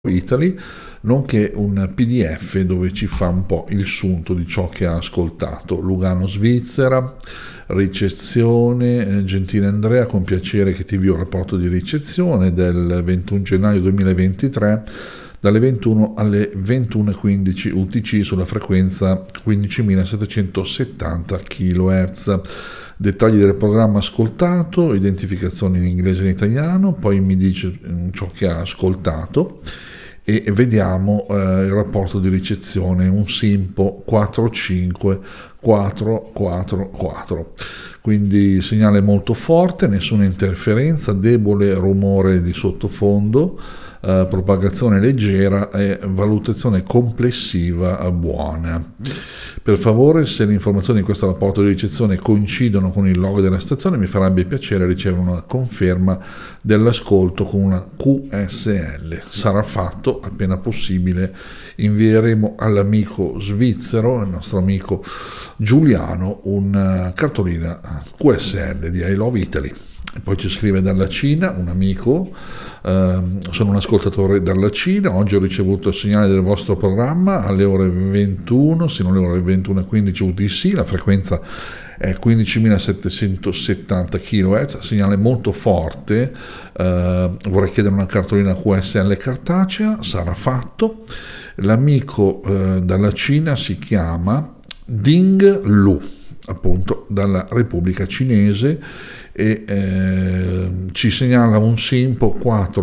Italy, nonché un PDF dove ci fa un po' il sunto di ciò che ha ascoltato. Lugano, Svizzera, ricezione, gentile Andrea, con piacere che ti invio il rapporto di ricezione del 21 gennaio 2023 dalle 21 alle 21.15 UTC sulla frequenza 15.770 kHz. Dettagli del programma ascoltato, identificazione in inglese e in italiano, poi mi dice ciò che ha ascoltato e vediamo il rapporto di ricezione, un SINPO 45444, quindi segnale molto forte, nessuna interferenza, debole rumore di sottofondo, propagazione leggera e valutazione complessiva buona. Per favore, se le informazioni di questo rapporto di ricezione coincidono con il logo della stazione, mi farebbe piacere ricevere una conferma dell'ascolto con una QSL. Sarà fatto appena possibile. Invieremo all'amico svizzero, il nostro amico Giuliano, una cartolina QSL di I Love Italy. E poi ci scrive dalla Cina un amico, sono un ascoltatore dalla Cina, oggi ho ricevuto il segnale del vostro programma alle ore 21, sino alle ore 21.15 UTC, la frequenza è 15.770 kHz, segnale molto forte, vorrei chiedere una cartolina QSL cartacea, sarà fatto. L'amico dalla Cina si chiama Ding Lu, appunto dalla Repubblica Cinese, e ci segnala un SINPO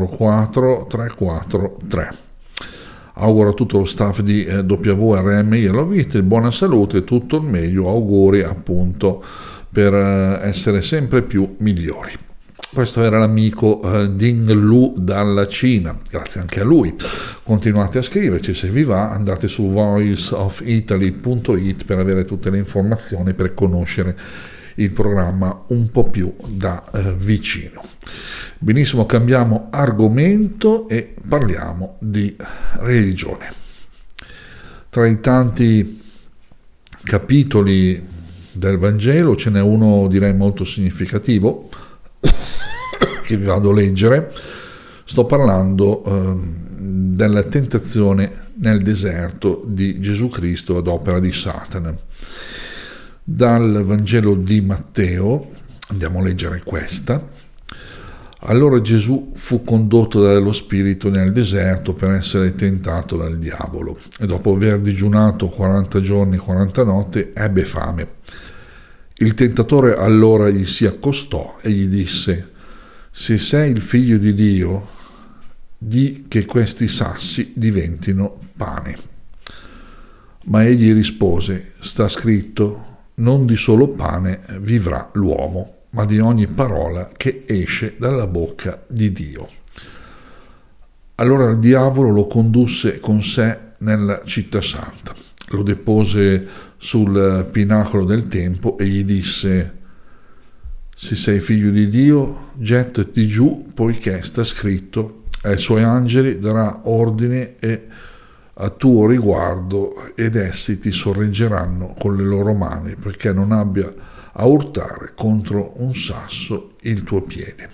44343. Auguro a tutto lo staff di WRMI e Love It buona salute e tutto il meglio, auguri appunto per essere sempre più migliori. Questo era l'amico Ding Lu dalla Cina, grazie anche a lui. Continuate a scriverci, se vi va andate su voiceofitaly.it per avere tutte le informazioni, per conoscere il programma un po' più da vicino. Benissimo, cambiamo argomento e parliamo di religione. Tra i tanti capitoli del Vangelo ce n'è uno, direi, molto significativo che vi vado a leggere. Sto parlando della tentazione nel deserto di Gesù Cristo ad opera di Satana. Dal Vangelo di Matteo andiamo a leggere questa. Allora Gesù fu condotto dallo Spirito nel deserto per essere tentato dal diavolo, e dopo aver digiunato 40 giorni e 40 notti ebbe fame. Il tentatore allora gli si accostò e gli disse: se sei il figlio di Dio, di che questi sassi diventino pane. Ma egli rispose: sta scritto, non di solo pane vivrà l'uomo, ma di ogni parola che esce dalla bocca di Dio. Allora il diavolo lo condusse con sé nella città santa, lo depose sul pinacolo del tempio e gli disse: se sei figlio di Dio, gettati giù, poiché sta scritto, ai suoi angeli darà ordine a tuo riguardo ed essi ti sorreggeranno con le loro mani, perché non abbia a urtare contro un sasso il tuo piede.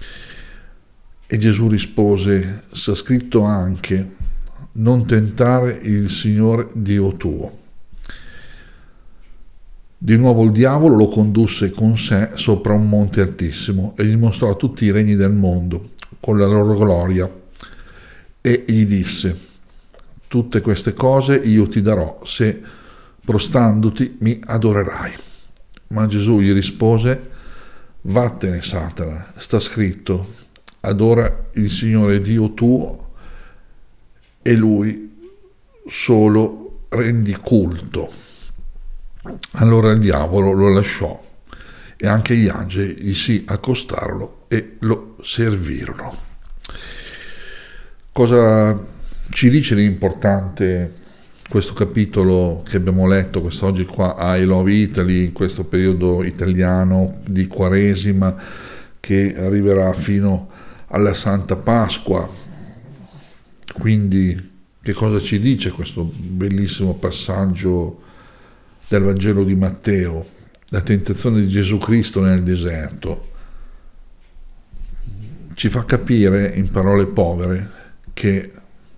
E Gesù rispose: sta scritto anche, non tentare il Signore Dio tuo. Di nuovo il diavolo lo condusse con sé sopra un monte altissimo e gli mostrò tutti i regni del mondo con la loro gloria e gli disse: tutte queste cose io ti darò se prostandoti mi adorerai. Ma Gesù gli rispose: vattene Satana, sta scritto, adora il Signore Dio tuo e lui solo rendi culto. Allora il diavolo lo lasciò e anche gli angeli gli si accostarono e lo servirono. Cosa ci dice di importante questo capitolo che abbiamo letto quest'oggi qua a I Love Italy, in questo periodo italiano di Quaresima che arriverà fino alla Santa Pasqua? Quindi che cosa ci dice questo bellissimo passaggio del Vangelo di Matteo, la tentazione di Gesù Cristo nel deserto? Ci fa capire in parole povere che